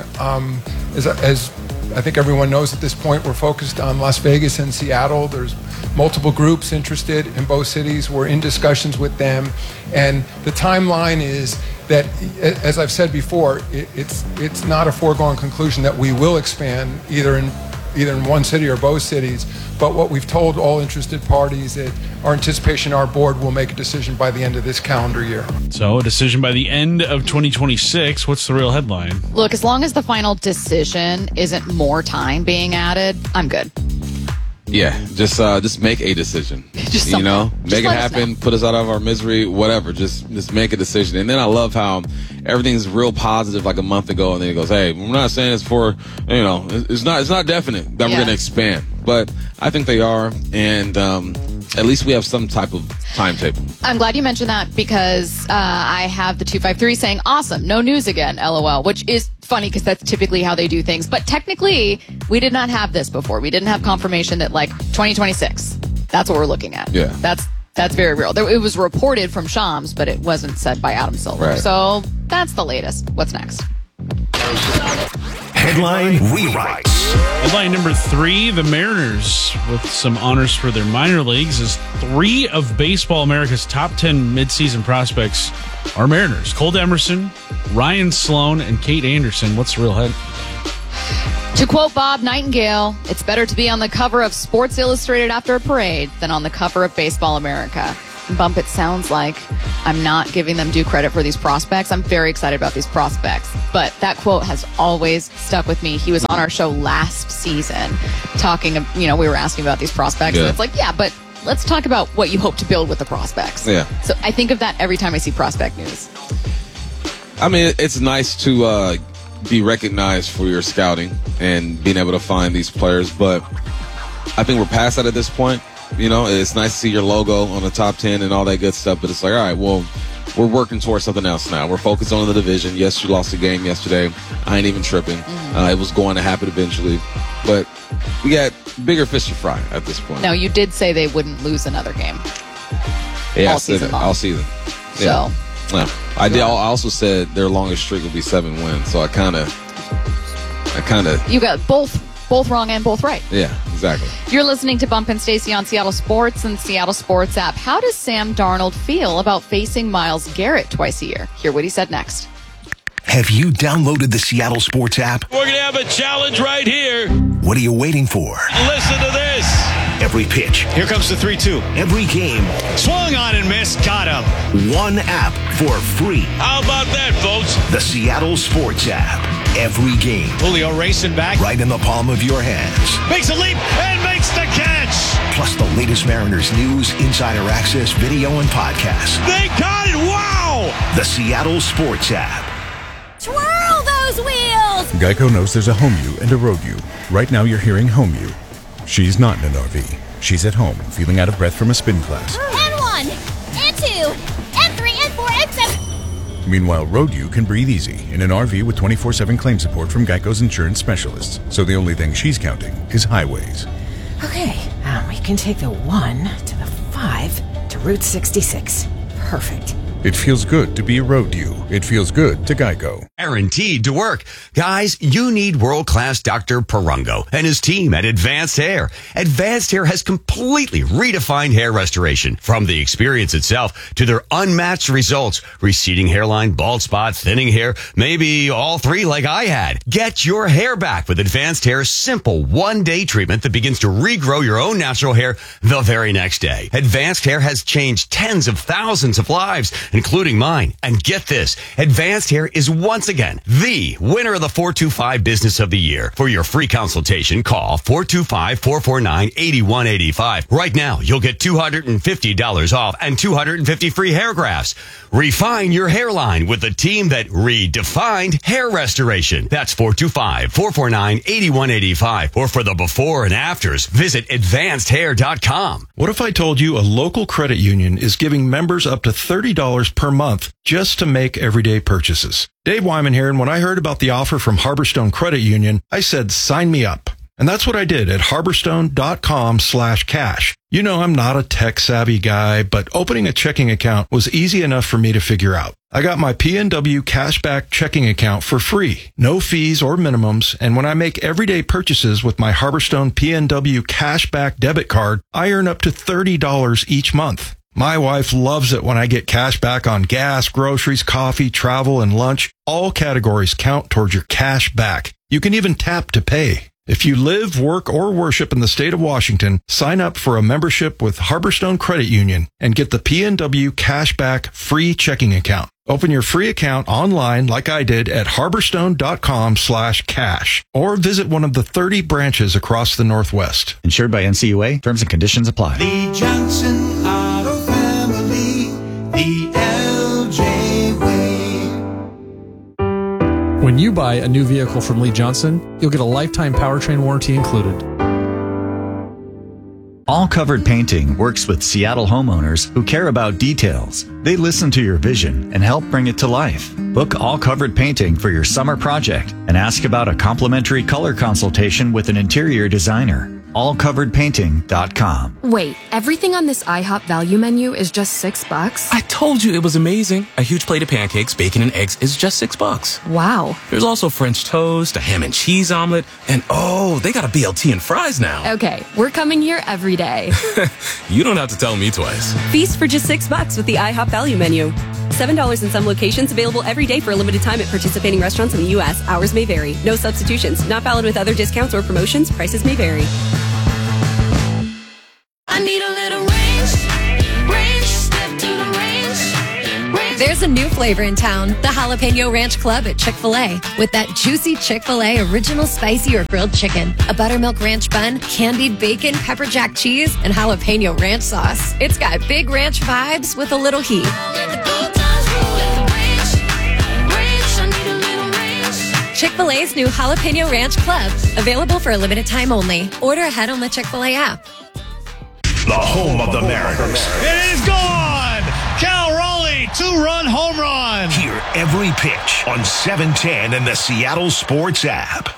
As I think everyone knows at this point, we're focused on Las Vegas and Seattle. There's multiple groups interested in both cities. We're in discussions with them. And the timeline is that, as I've said before, it's not a foregone conclusion that we will expand either in one city or both cities. But what we've told all interested parties that our anticipation, our board will make a decision by the end of this calendar year. So a decision by the end of 2026. What's the real headline? Look, as long as the final decision isn't more time being added, I'm good. Yeah, just make a decision. Just make it happen. Put us out of our misery. Whatever. Just make a decision. And then I love how everything's real positive. Like a month ago, and then it goes, "Hey, we're not saying it's for it's not definite that we're going to expand." But I think they are, and at least we have some type of timetable. I'm glad you mentioned that because I have the 253 saying, awesome, no news again, LOL, which is funny because that's typically how they do things. But technically, we did not have this before. We didn't have confirmation that 2026, that's what we're looking at. Yeah. That's very real. It was reported from Shams, but it wasn't said by Adam Silver. Right. So that's the latest. What's next? Headline Rewrites. Headline number 3, the Mariners, with some honors for their minor leagues, as 3 of Baseball America's top 10 midseason prospects are Mariners. Cole Emerson, Ryan Sloan, and Kate Anderson. What's the real head? To quote Bob Nightingale, it's better to be on the cover of Sports Illustrated after a parade than on the cover of Baseball America. Bump, it sounds like I'm not giving them due credit for these prospects. I'm very excited about these prospects, but that quote has always stuck with me. He was on our show last season talking, we were asking about these prospects, and it's like, yeah, but let's talk about what you hope to build with the prospects. Yeah. So I think of that every time I see prospect news. I mean, it's nice to be recognized for your scouting and being able to find these players, but I think we're past that at this point. It's nice to see your logo on the top 10 and all that good stuff, but it's like, all right, well, we're working towards something else now. We're focused on the division. Yes, you lost the game yesterday. I ain't even tripping. It was going to happen eventually, but we got bigger fish to fry at this point. Now, you did say they wouldn't lose another game. Yeah, I said that all season. Yeah. So. Yeah. I also said their longest streak would be 7 wins, so I kind of. You got both wrong and both right. Yeah, exactly. You're listening to Bump and Stacy on Seattle Sports and Seattle Sports app. How does Sam Darnold feel about facing Myles Garrett twice a year? Hear what he said next. Have you downloaded the Seattle Sports app? We're going to have a challenge right here. What are you waiting for? Listen to this. Every pitch. Here comes the 3-2. Every game. Swung on and missed. Got him. One app for free. How about that, folks? The Seattle Sports app. Every game. Julio racing back. Right in the palm of your hands. Makes a leap and makes the catch. Plus the latest Mariners news, insider access, video, and podcasts. They got it. Wow. The Seattle Sports app. Twirl those wheels! Geico knows there's a home you and a road you. Right now you're hearing home you. She's not in an RV. She's at home, feeling out of breath from a spin class. And 1, and 2, and 3, and 4, and 7. Meanwhile, road you can breathe easy in an RV with 24/7 claim support from Geico's insurance specialists. So the only thing she's counting is highways. Okay, we can take the 1 to the 5 to Route 66. Perfect. It feels good to be a road you. It feels good to Geico. Guaranteed to work. Guys, you need world-class Dr. Perungo and his team at Advanced Hair. Advanced Hair has completely redefined hair restoration. From the experience itself to their unmatched results. Receding hairline, bald spot, thinning hair, maybe all 3 like I had. Get your hair back with Advanced Hair's simple one-day treatment that begins to regrow your own natural hair the very next day. Advanced Hair has changed tens of thousands of lives, including mine. And get this, Advanced Hair is once again the winner of the 425 Business of the Year. For your free consultation, call 425-449-8185. Right now, you'll get $250 off and 250 free hair grafts. Refine your hairline with the team that redefined hair restoration. That's 425-449-8185. Or for the before and afters, visit advancedhair.com. What if I told you a local credit union is giving members up to $30 per month just to make everyday purchases? Dave Wyman here, and when I heard about the offer from Harborstone Credit Union, I said, sign me up. And that's what I did at harborstone.com/cash. You know, I'm not a tech-savvy guy, but opening a checking account was easy enough for me to figure out. I got my PNW Cashback checking account for free, no fees or minimums, and when I make everyday purchases with my Harborstone PNW Cashback debit card, I earn up to $30 each month. My wife loves it when I get cash back on gas, groceries, coffee, travel, and lunch. All categories count towards your cash back. You can even tap to pay. If you live, work, or worship in the state of Washington, sign up for a membership with Harborstone Credit Union and get the PNW Cashback free checking account. Open your free account online like I did at harborstone.com/cash or visit one of the 30 branches across the Northwest. Insured by NCUA. Terms and conditions apply. The Johnson Auto Family, the LJ way. When you buy a new vehicle from Lee Johnson, you'll get a lifetime powertrain warranty included. All Covered Painting works with Seattle homeowners who care about details. They listen to your vision and help bring it to life. Book All Covered Painting for your summer project and ask about a complimentary color consultation with an interior designer. allcoveredpainting.com. Wait, everything on this IHOP value menu is just $6? I told you it was amazing. A huge plate of pancakes, bacon, and eggs is just $6. Wow. There's also French toast, a ham and cheese omelet, and oh, they got a BLT and fries now. Okay, we're coming here every day. You don't have to tell me twice. Feast for just $6 with the IHOP value menu. $7 in some locations, available every day for a limited time at participating restaurants in the U.S. Hours may vary. No substitutions. Not valid with other discounts or promotions. Prices may vary. I need a little range, step to the range. There's a new flavor in town, the Jalapeno Ranch Club at Chick-fil-A. With that juicy Chick-fil-A original spicy or grilled chicken, a buttermilk ranch bun, candied bacon, pepper jack cheese, and jalapeno ranch sauce. It's got big ranch vibes with a little heat. Chick-fil-A's new Jalapeno Ranch Club. Available for a limited time only. Order ahead on the Chick-fil-A app. The home of the Mariners. It is gone! Cal Raleigh, 2-run home run! Hear every pitch on 710 and the Seattle Sports app.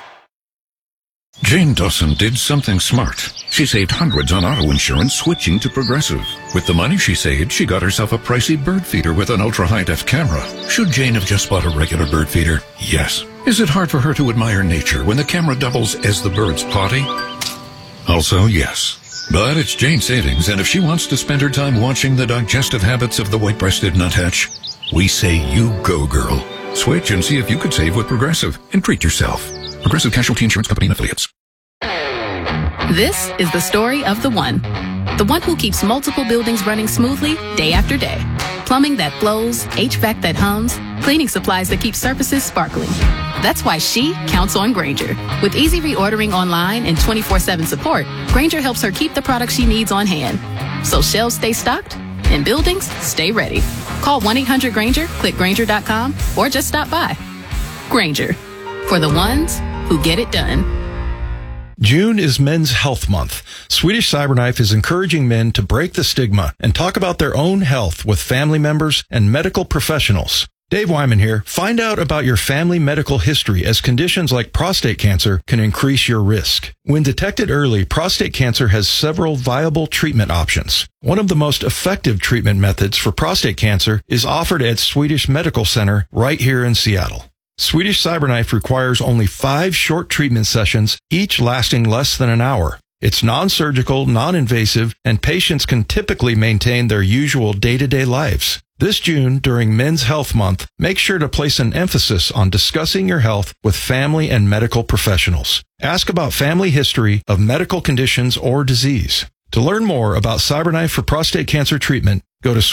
Jane Dawson did something smart. She saved hundreds on auto insurance switching to Progressive. With the money she saved, she got herself a pricey bird feeder with an ultra-high-def camera. Should Jane have just bought a regular bird feeder? Yes. Is it hard for her to admire nature when the camera doubles as the bird's potty? Also, yes. But it's Jane's savings, and if she wants to spend her time watching the digestive habits of the white-breasted nuthatch, we say you go, girl. Switch and see if you could save with Progressive and treat yourself. Progressive Casualty Insurance Company and Affiliates. This is the story of the one who keeps multiple buildings running smoothly day after day. Plumbing that flows, HVAC that hums, cleaning supplies that keep surfaces sparkling. That's why she counts on Grainger. With easy reordering online and 24/7 support, Grainger helps her keep the products she needs on hand. So shelves stay stocked and buildings stay ready. Call 1-800-GRAINGER, click Grainger.com, or just stop by. Grainger, for the ones who get it done. June is Men's Health Month. Swedish Cyberknife is encouraging men to break the stigma and talk about their own health with family members and medical professionals. Dave Wyman here. Find out about your family medical history, as conditions like prostate cancer can increase your risk. When detected early, prostate cancer has several viable treatment options. One of the most effective treatment methods for prostate cancer is offered at Swedish Medical Center right here in Seattle. Swedish Cyberknife requires only 5 short treatment sessions, each lasting less than an hour. It's non-surgical, non-invasive, and patients can typically maintain their usual day-to-day lives. This June, during Men's Health Month, make sure to place an emphasis on discussing your health with family and medical professionals. Ask about family history of medical conditions or disease. To learn more about Cyberknife for prostate cancer treatment, go to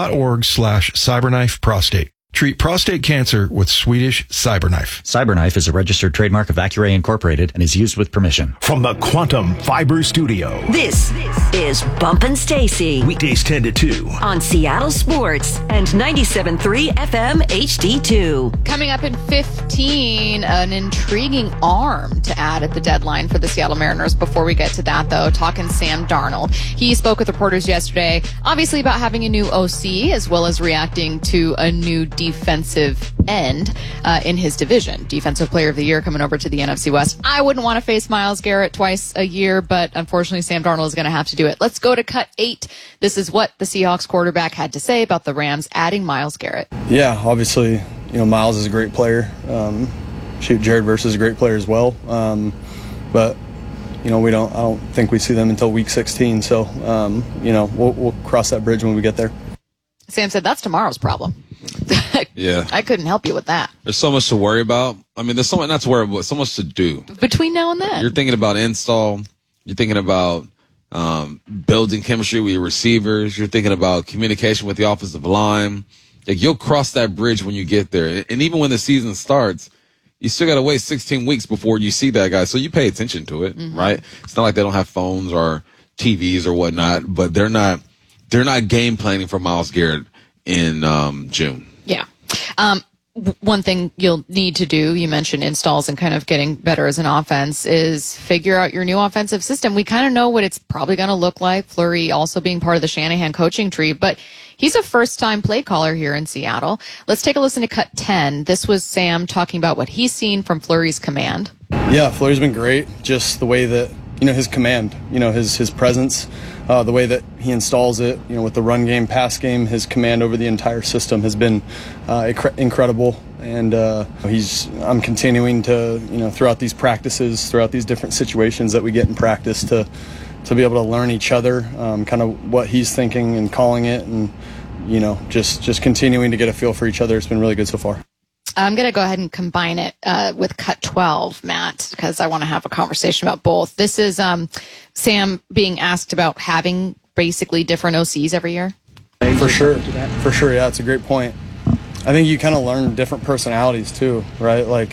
swedish.org/cyberknifeprostate. Treat prostate cancer with Swedish Cyberknife. Cyberknife is a registered trademark of Accuray Incorporated and is used with permission. From the Quantum Fiber Studio. This is Bumpin' Stacy. Weekdays 10 to 2. On Seattle Sports and 97.3 FM HD2. Coming up in 15, an intriguing arm to add at the deadline for the Seattle Mariners. Before we get to that, though, talking Sam Darnold. He spoke with reporters yesterday, obviously about having a new OC, as well as reacting to a new defensive end in his division. Defensive Player of the Year coming over to the NFC West. I wouldn't want to face Myles Garrett twice a year, but unfortunately Sam Darnold is going to have to do it. Let's go to cut 8. This is what the Seahawks quarterback had to say about the Rams adding Myles Garrett. Yeah, obviously, Myles is a great player. Jared Verse is a great player as well. But I don't think we see them until week 16. So, we'll cross that bridge when we get there. Sam said that's tomorrow's problem. Yeah. I couldn't help you with that. There's so much to worry about. I mean, there's so much not to worry about, so much to do. Between now and then. You're thinking about install. You're thinking about building chemistry with your receivers. You're thinking about communication with the offensive line. Like, you'll cross that bridge when you get there. And even when the season starts, you still got to wait 16 weeks before you see that guy. So you pay attention to it, right? It's not like they don't have phones or TVs or whatnot, but they're not game planning for Myles Garrett in June. Yeah. One thing you'll need to do, you mentioned installs and kind of getting better as an offense, is figure out your new offensive system. We kind of know what it's probably going to look like. Fleury also being part of the Shanahan coaching tree, but he's a first-time play caller here in Seattle. Let's take a listen to cut 10. This was Sam talking about what he's seen from Fleury's command. Yeah, Fleury's been great. Just the way that his command, his presence, the way that he installs it, with the run game, pass game, his command over the entire system has been incredible. And I'm continuing to, throughout these practices, throughout these different situations that we get in practice to be able to learn each other, kind of what he's thinking and calling it, and, just continuing to get a feel for each other. It's been really good so far. I'm going to go ahead and combine it with cut 12, Matt, because I want to have a conversation about both. This is Sam being asked about having basically different OCs every year. For sure. Yeah, it's a great point. I think you kind of learn different personalities too, right? Like,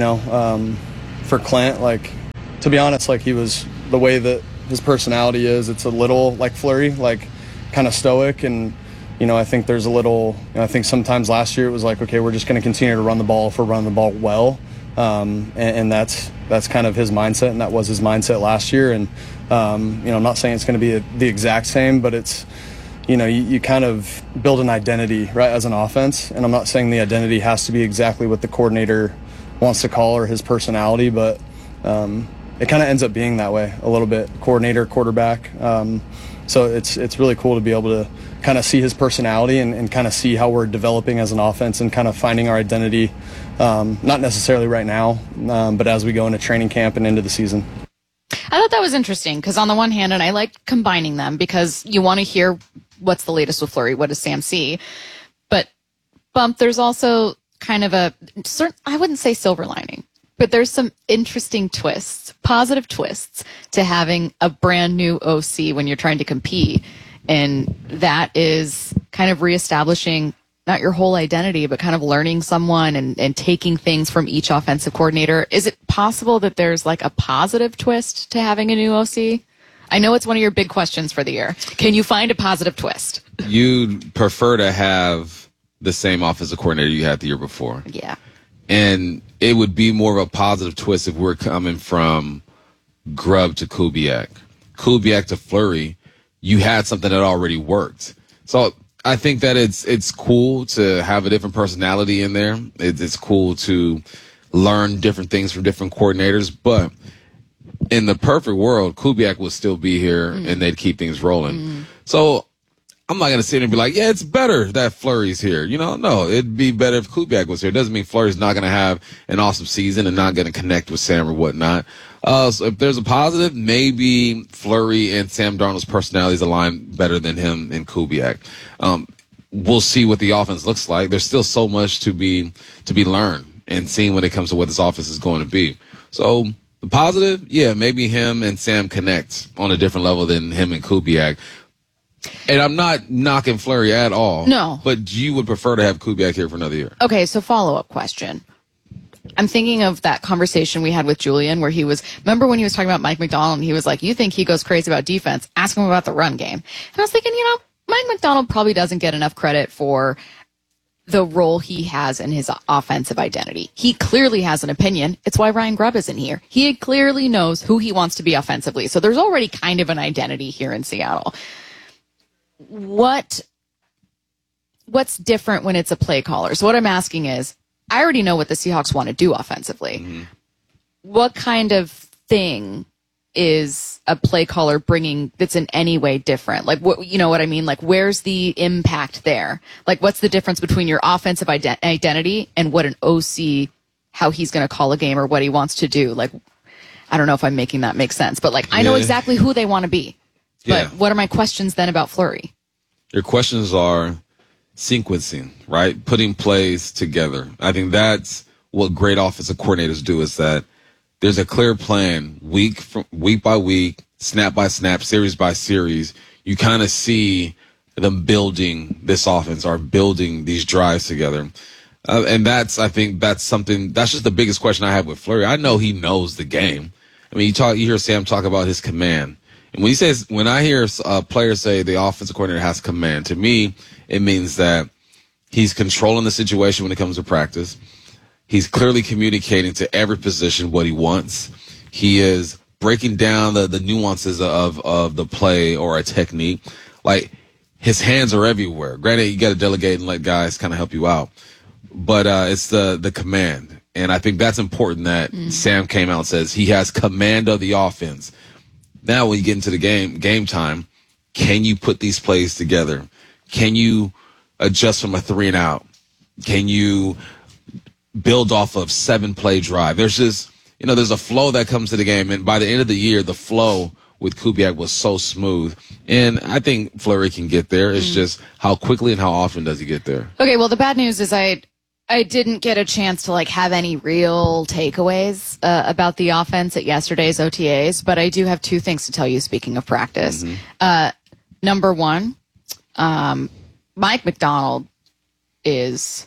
for Clint, like, to be honest, like, he was the way that his personality is, it's a little like Fleury, like kind of stoic. And, I think there's a little, I think sometimes last year it was like, okay, we're just going to continue to run the ball if we're running the ball well. And that's kind of his mindset, and that was his mindset last year. And, I'm not saying it's going to be the exact same, but it's, you kind of build an identity, right, as an offense. And I'm not saying the identity has to be exactly what the coordinator wants to call or his personality, but it kind of ends up being that way a little bit, coordinator, quarterback. So it's really cool to be able to kind of see his personality and kind of see how we're developing as an offense and kind of finding our identity, not necessarily right now, but as we go into training camp and into the season. I thought that was interesting because on the one hand, and I like combining them because you want to hear what's the latest with Fleury, what does Sam see? But Bump, there's also kind of a certain, I wouldn't say silver lining, but there's some interesting twists, positive twists to having a brand new OC when you're trying to compete. And that is kind of reestablishing not your whole identity, but kind of learning someone and taking things from each offensive coordinator. Is it possible that there's like a positive twist to having a new OC? I know it's one of your big questions for the year. Can you find a positive twist? You'd prefer to have the same offensive coordinator you had the year before. Yeah. And it would be more of a positive twist if we're coming from Grubb to Kubiak. Kubiak to Fleury, you had something that already worked. So I think that it's cool to have a different personality in there. It's cool to learn different things from different coordinators. But in the perfect world, Kubiak would still be here and they'd keep things rolling. So I'm not going to sit there and be like, yeah, it's better that Fleury's here. No, it'd be better if Kubiak was here. It doesn't mean Fleury's not going to have an awesome season and not going to connect with Sam or whatnot. So if there's a positive, maybe Fleury and Sam Darnold's personalities align better than him and Kubiak. We'll see what the offense looks like. There's still so much to be learned and seeing when it comes to what this offense is going to be. So the positive, yeah, maybe him and Sam connect on a different level than him and Kubiak. And I'm not knocking Fleury at all. No. But you would prefer to have Kubiak here for another year. Okay, so follow-up question. I'm thinking of that conversation we had with Julian where remember when he was talking about Mike Macdonald and he was like, you think he goes crazy about defense? Ask him about the run game. And I was thinking, Mike Macdonald probably doesn't get enough credit for the role he has in his offensive identity. He clearly has an opinion. It's why Ryan Grubb isn't here. He clearly knows who he wants to be offensively. So there's already kind of an identity here in Seattle. What's different when it's a play caller? So what I'm asking is, I already know what the Seahawks want to do offensively. Mm-hmm. What kind of thing is a play caller bringing that's in any way different? Like, what, you know what I mean? Like, where's the impact there? Like, what's the difference between your offensive identity and what an OC, how he's going to call a game or what he wants to do? Like, I don't know if I'm making that make sense, but like, I know exactly who they want to be. But what are my questions then about Fleury? Your questions are sequencing, right? Putting plays together. I think that's what great offensive coordinators do, is that there's a clear plan week by week, snap by snap, series by series. You kind of see them building this offense or building these drives together. And I think that's just the biggest question I have with Fleury. I know he knows the game. I mean, you hear Sam talk about his command. And when I hear players say the offensive coordinator has command, to me, it means that he's controlling the situation when it comes to practice. He's clearly communicating to every position what he wants. He is breaking down the nuances of the play or a technique. Like, his hands are everywhere. Granted, you got to delegate and let guys kind of help you out. But it's the command. And I think that's important that Sam came out and says he has command of the offense. Now when you get into the game time, can you put these plays together? Can you adjust from a 3 and out? Can you build off of 7-play drive? There's just, there's a flow that comes to the game. And by the end of the year, the flow with Kubiak was so smooth. And I think Fleury can get there. It's just how quickly and how often does he get there? Okay, well, the bad news is I didn't get a chance to have any real takeaways about the offense at yesterday's OTAs, but I do have 2 things to tell you, speaking of practice. Number 1, Mike Macdonald is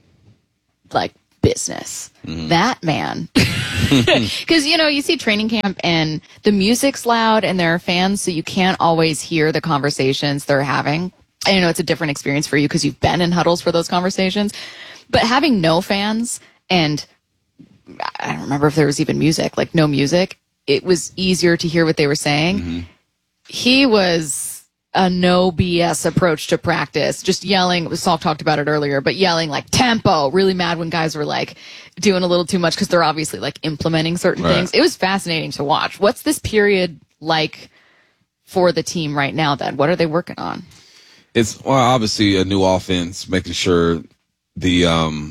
business. That man. Because, you see training camp and the music's loud and there are fans, so you can't always hear the conversations they're having. I know it's a different experience for you because you've been in huddles for those conversations. But having no fans, and I don't remember if there was even music, no music, it was easier to hear what they were saying. He was a no BS approach to practice, just yelling. Salk talked about it earlier, but yelling tempo, really mad when guys were doing a little too much because they're obviously implementing certain things. It was fascinating to watch. What's this period like for the team right now then? What are they working on? It's obviously a new offense, making sure the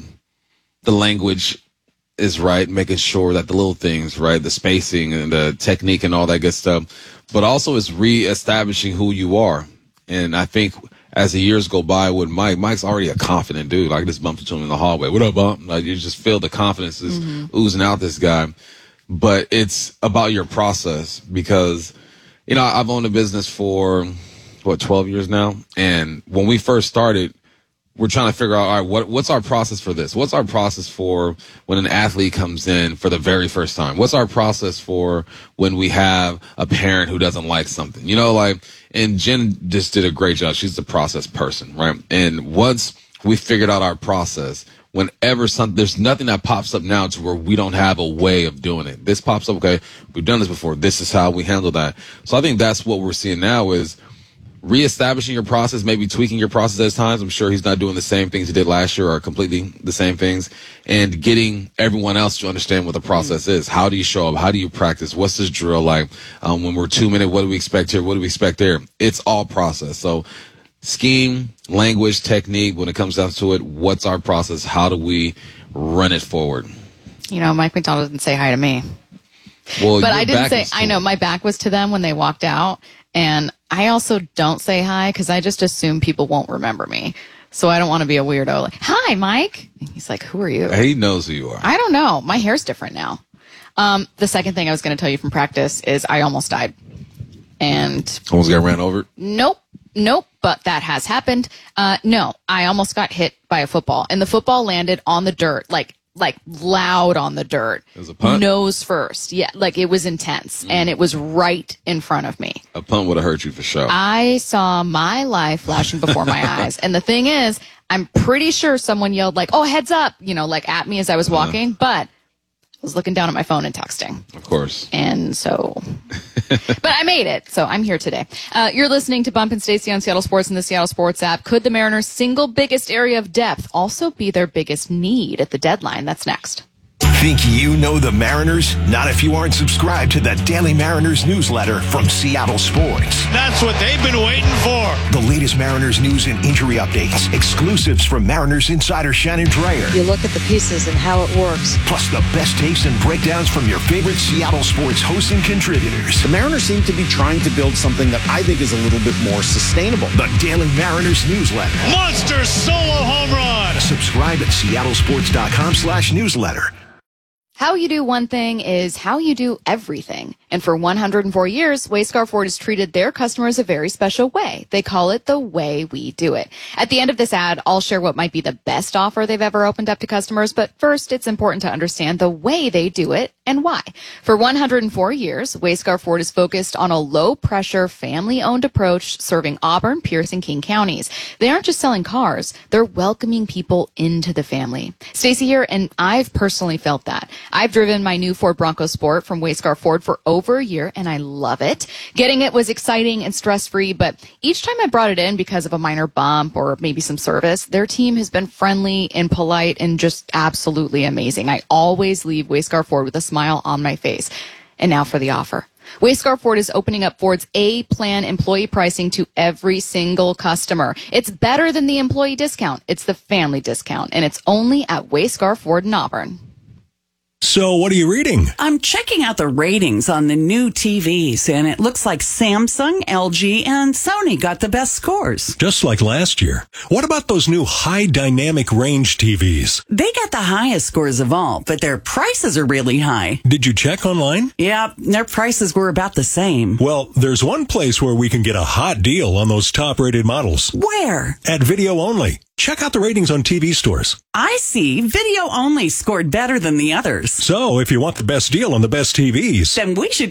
language is right, making sure that the little things, right, the spacing and the technique and all that good stuff, but also it's reestablishing who you are. And I think as the years go by with Mike's already a confident dude. I just bumped into him in the hallway. What up, bump? You just feel the confidence is oozing out this guy. But it's about your process because, I've owned a business for 12 years now. And when we first started, we're trying to figure out, all right, what's our process for this? What's our process for when an athlete comes in for the very first time? What's our process for when we have a parent who doesn't like something? And Jen just did a great job. She's the process person, right? And once we figured out our process, whenever there's nothing that pops up now to where we don't have a way of doing it. This pops up, okay, we've done this before. This is how we handle that. So I think that's what we're seeing now is reestablishing your process, maybe tweaking your process at times. I'm sure he's not doing the same things he did last year or completely the same things, and getting everyone else to understand what the process is. How do you show up? How do you practice? What's this drill like? When we're 2 minutes, what do we expect here? What do we expect there? It's all process. So scheme, language, technique, when it comes down to it, what's our process? How do we run it forward? Mike McDonald didn't say hi to me. Well, but I didn't say, I know my back was to them when they walked out. And I also don't say hi because I just assume people won't remember me. So I don't want to be a weirdo. Hi, Mike. And he's like, who are you? He knows who you are. I don't know. My hair's different now. The second thing I was going to tell you from practice is I almost died. And almost got ran over? Nope. But that has happened. No, I almost got hit by a football. And the football landed on the dirt, like loud on the dirt. It was a punt? Nose first. Yeah, it was intense. And it was right in front of me. A punt would have hurt you for sure. I saw my life flashing before my eyes. And the thing is, I'm pretty sure someone yelled oh, heads up, at me as I was walking. But I was looking down at my phone and texting. Of course. And so, but I made it. So I'm here today. You're listening to Bump and Stacey on Seattle Sports and the Seattle Sports app. Could the Mariners' single biggest area of depth also be their biggest need at the deadline? That's next. Think you know the Mariners? Not if you aren't subscribed to the Daily Mariners newsletter from Seattle Sports. That's what they've been waiting for. The latest Mariners news and injury updates, exclusives from Mariners insider Shannon Dreyer. You look at the pieces and how it works. Plus the best takes and breakdowns from your favorite Seattle Sports hosts and contributors. The Mariners seem to be trying to build something that I think is a little bit more sustainable. The Daily Mariners newsletter. Monster solo home run. Subscribe at seattlesports.com/newsletter. How you do one thing is how you do everything. And for 104 years, Wayscar Ford has treated their customers a very special way. They call it the way we do it. At the end of this ad, I'll share what might be the best offer they've ever opened up to customers. But first, it's important to understand the way they do it and why. For 104 years, Wayscar Ford is focused on a low-pressure, family-owned approach serving Auburn, Pierce, and King counties. They aren't just selling cars. They're welcoming people into the family. Stacey here, and I've personally felt that. I've driven my new Ford Bronco Sport from Wayscar Ford for over a year, and I love it. Getting it was exciting and stress-free, but each time I brought it in because of a minor bump or maybe some service, their team has been friendly and polite and just absolutely amazing. I always leave Wayscar Ford with a smile on my face. And now for the offer. Wayscar Ford is opening up Ford's A-Plan employee pricing to every single customer. It's better than the employee discount. It's the family discount, and it's only at Wayscar Ford in Auburn. So what are you reading? I'm checking out the ratings on the new TVs, and it looks like Samsung, LG, and Sony got the best scores. Just like last year. What about those new high dynamic range TVs? They got the highest scores of all, but their prices are really high. Did you check online? Yeah, their prices were about the same. Well, there's one place where we can get a hot deal on those top-rated models. Where? At Video Only. Check out the ratings on TV stores. I see. Video Only scored better than the others. So, if you want the best deal on the best TVs, then we should